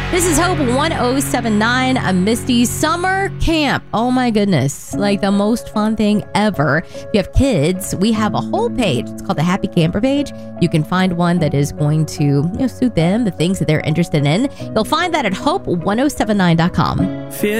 This is Hope 1079, a Misty summer camp. Oh my goodness. Like the most fun thing ever. If you have kids, we have a whole page. It's called the Happy Camper page. You can find one that is going to suit them, the things that they're interested in. You'll find that at hope1079.com.